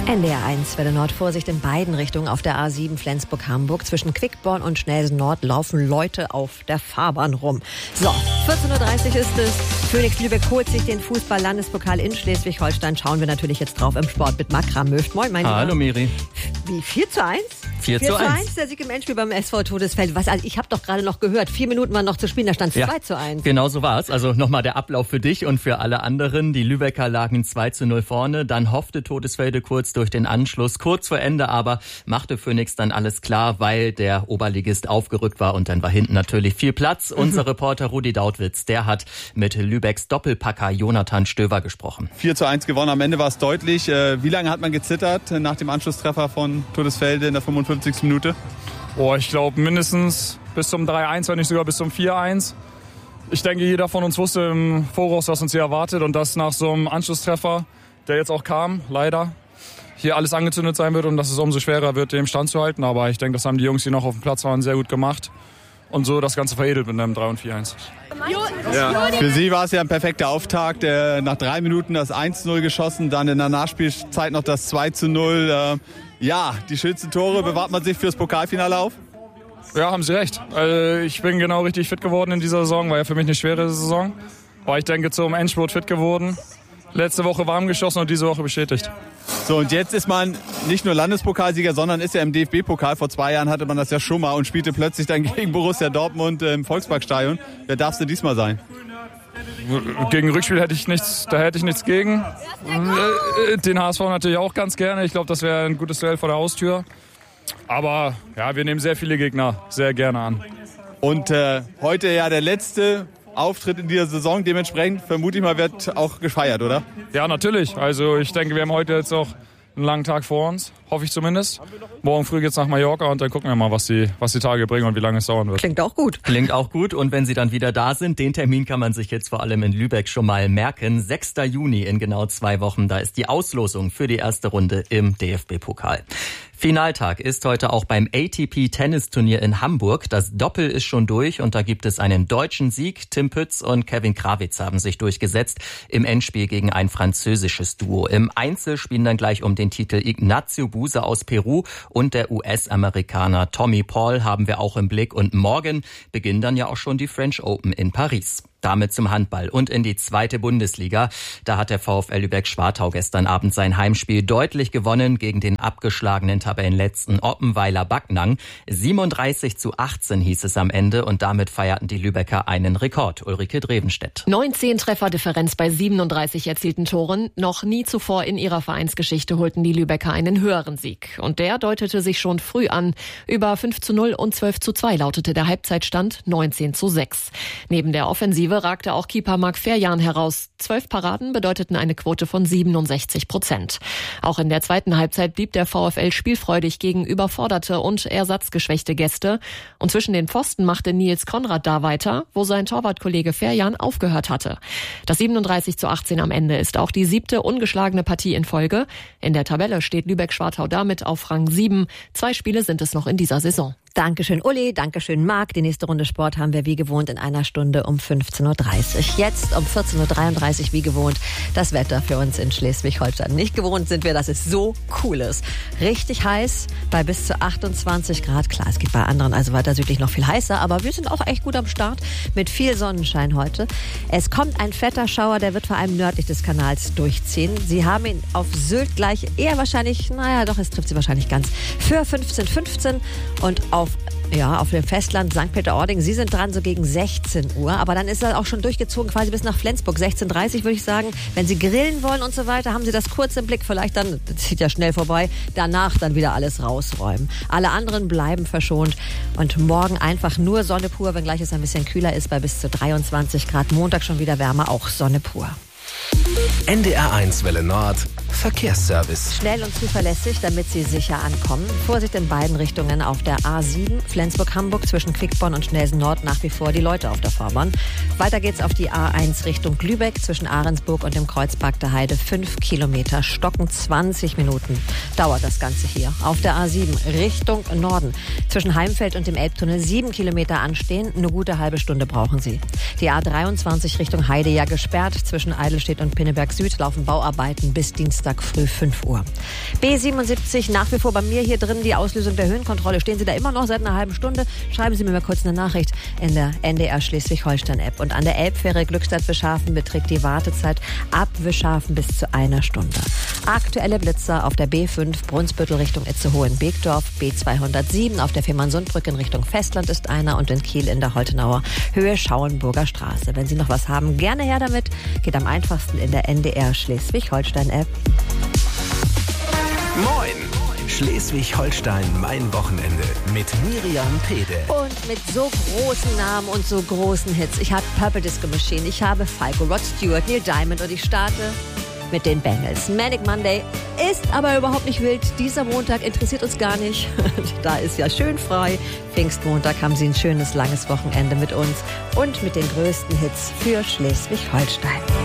NDR 1, Welle Nord, Vorsicht in beiden Richtungen auf der A7 Flensburg-Hamburg. Zwischen Quickborn und Schnelsen Nord laufen Leute auf der Fahrbahn rum. So, 14.30 Uhr ist es. Phoenix Lübeck holt sich den Fußball-Landespokal in Schleswig-Holstein. Schauen wir natürlich jetzt drauf im Sport mit Makram Möft. Moin, mein Lieber. Hallo, Miri. Wie, 4:1? 4:1. Der Sieg im Endspiel beim SV Todesfeld. Was, also ich habe doch gerade noch gehört, 4 Minuten waren noch zu spielen, da stand 2:1. Genau so war's. Also nochmal der Ablauf für dich und für alle anderen. Die Lübecker lagen 2:0 vorne. Dann hoffte Todesfelde kurz durch den Anschluss. Kurz vor Ende aber machte Phoenix dann alles klar, weil der Oberligist aufgerückt war und dann war hinten natürlich viel Platz. Unser Reporter Rudi Dautwitz, der hat mit Lübecks Doppelpacker Jonathan Stöver gesprochen. 4:1 gewonnen, am Ende war es deutlich. Wie lange hat man gezittert nach dem Anschlusstreffer von Todesfelde in der 55. Minute? Ich glaube mindestens bis zum 3:1, wenn nicht sogar bis zum 4:1. Ich denke, jeder von uns wusste im Voraus, was uns hier erwartet und dass nach so einem Anschlusstreffer, der jetzt auch kam, leider, hier alles angezündet sein wird und dass es umso schwerer wird, dem standzuhalten. Aber ich denke, das haben die Jungs, die noch auf dem Platz waren, sehr gut gemacht und so das Ganze veredelt mit einem 3 und 4:1. Ja. Für Sie war es ja ein perfekter Auftakt. Nach 3 Minuten das 1:0 geschossen, dann in der Nachspielzeit noch das 2:0. Die schönsten Tore bewahrt man sich fürs Pokalfinale auf? Ja, haben Sie recht. Ich bin genau richtig fit geworden in dieser Saison. War ja für mich eine schwere Saison. Aber ich denke, zum Endspurt fit geworden. Letzte Woche warm geschossen und diese Woche bestätigt. So, und jetzt ist man nicht nur Landespokalsieger, sondern ist ja im DFB-Pokal. Vor 2 Jahren hatte man das ja schon mal und spielte plötzlich dann gegen Borussia Dortmund im Volksparkstadion. Wer darfst du diesmal sein? Gegen Rückspiel hätte ich nichts gegen. Den HSV natürlich auch ganz gerne. Ich glaube, das wäre ein gutes Duell vor der Haustür. Aber ja, wir nehmen sehr viele Gegner sehr gerne an. Und heute ja der letzte Auftritt in dieser Saison. Dementsprechend vermute ich mal, wird auch gefeiert, oder? Ja, natürlich. Also ich denke, wir haben heute jetzt auch einen langen Tag vor uns. Hoffe ich zumindest. Morgen früh geht's nach Mallorca und dann gucken wir mal, was die Tage bringen und wie lange es dauern wird. Klingt auch gut. Klingt auch gut. Und wenn Sie dann wieder da sind, den Termin kann man sich jetzt vor allem in Lübeck schon mal merken. 6. Juni in genau 2 Wochen. Da ist die Auslosung für die erste Runde im DFB-Pokal. Finaltag ist heute auch beim ATP-Tennisturnier in Hamburg. Das Doppel ist schon durch und da gibt es einen deutschen Sieg. Tim Pütz und Kevin Krawitz haben sich durchgesetzt im Endspiel gegen ein französisches Duo. Im Einzel spielen dann gleich um den Titel Ignacio Buse aus Peru und der US-Amerikaner Tommy Paul haben wir auch im Blick. Und morgen beginnen dann ja auch schon die French Open in Paris. Damit zum Handball und in die 2. Bundesliga. Da hat der VfL Lübeck-Schwartau gestern Abend sein Heimspiel deutlich gewonnen gegen den abgeschlagenen Tabellenletzten Oppenweiler Backnang. 37:18 hieß es am Ende und damit feierten die Lübecker einen Rekord. Ulrike Drevenstedt. 19 Trefferdifferenz bei 37 erzielten Toren. Noch nie zuvor in ihrer Vereinsgeschichte holten die Lübecker einen höheren Sieg. Und der deutete sich schon früh an. Über 5:0 und 12:2 lautete der Halbzeitstand 19:6. Neben der Offensive ragte auch Keeper Marc Ferjan heraus. 12 Paraden bedeuteten eine Quote von 67%. Auch in der zweiten Halbzeit blieb der VfL spielfreudig gegen überforderte und ersatzgeschwächte Gäste. Und zwischen den Pfosten machte Nils Konrad da weiter, wo sein Torwartkollege Ferjan aufgehört hatte. Das 37:18 am Ende ist auch die 7. ungeschlagene Partie in Folge. In der Tabelle steht Lübeck-Schwartau damit auf Rang 7. 2 Spiele sind es noch in dieser Saison. Dankeschön Uli, Dankeschön Marc. Die nächste Runde Sport haben wir wie gewohnt in einer Stunde um 15.30 Uhr. Jetzt um 14.33 Uhr wie gewohnt das Wetter für uns in Schleswig-Holstein. Nicht gewohnt sind wir, dass es so cool ist. Richtig heiß bei bis zu 28 Grad. Klar, es geht bei anderen, also weiter südlich noch viel heißer, aber wir sind auch echt gut am Start mit viel Sonnenschein heute. Es kommt ein fetter Schauer, der wird vor allem nördlich des Kanals durchziehen. Sie haben ihn auf Sylt gleich eher wahrscheinlich, es trifft sie wahrscheinlich ganz, für 15:15 und auf dem Festland St. Peter-Ording. Sie sind dran so gegen 16 Uhr, aber dann ist er auch schon durchgezogen quasi bis nach Flensburg. 16:30 würde ich sagen. Wenn Sie grillen wollen und so weiter, haben Sie das kurz im Blick. Vielleicht dann, das zieht ja schnell vorbei, danach dann wieder alles rausräumen. Alle anderen bleiben verschont und morgen einfach nur Sonne pur, wenngleich es ein bisschen kühler ist, bei bis zu 23 Grad. Montag schon wieder wärmer, auch Sonne pur. NDR 1 Welle Nord Verkehrsservice. Schnell und zuverlässig, damit Sie sicher ankommen. Vorsicht in beiden Richtungen auf der A7 Flensburg-Hamburg zwischen Quickborn und Schnelsen Nord nach wie vor die Leute auf der Fahrbahn. Weiter geht's auf die A1 Richtung Lübeck zwischen Ahrensburg und dem Kreuzpark der Heide. 5 Kilometer, stocken 20 Minuten dauert das Ganze hier. Auf der A7 Richtung Norden zwischen Heimfeld und dem Elbtunnel 7 Kilometer anstehen. Eine gute halbe Stunde brauchen Sie. Die A23 Richtung Heide ja gesperrt. Zwischen Eidelstedt und Pinneberg Süd laufen Bauarbeiten bis Dienstag Samstag früh 5 Uhr. B77 nach wie vor bei mir hier drin, die Auslösung der Höhenkontrolle. Stehen Sie da immer noch seit einer halben Stunde? Schreiben Sie mir mal kurz eine Nachricht in der NDR Schleswig-Holstein-App. Und an der Elbfähre Glückstadt-Wischhafen beträgt die Wartezeit ab Wischhafen bis zu einer Stunde. Aktuelle Blitzer auf der B5 Brunsbüttel Richtung Itzehoe-Beekdorf, B207 auf der Fehmarnsundbrücke in Richtung Festland ist einer und in Kiel in der Holtenauer Höhe Schauenburger Straße. Wenn Sie noch was haben, gerne her damit. Geht am einfachsten in der NDR Schleswig-Holstein-App. Moin! Schleswig-Holstein, mein Wochenende mit Miriam Pede. Und mit so großen Namen und so großen Hits. Ich habe Purple Disco Machine, ich habe Falco, Rod Stewart, Neil Diamond und ich starte mit den Bengals. Manic Monday ist aber überhaupt nicht wild. Dieser Montag interessiert uns gar nicht. Da ist ja schön frei. Pfingstmontag haben Sie ein schönes, langes Wochenende mit uns und mit den größten Hits für Schleswig-Holstein.